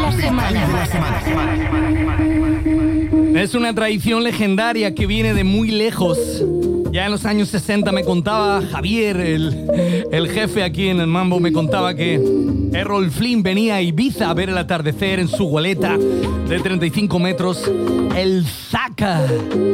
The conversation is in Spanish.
la semana. Es una tradición legendaria que viene de muy lejos. Ya en los años 60 me contaba Javier, el jefe aquí en el Mambo, me contaba que Errol Flynn venía a Ibiza a ver el atardecer en su goleta de 35 metros, el Zaca.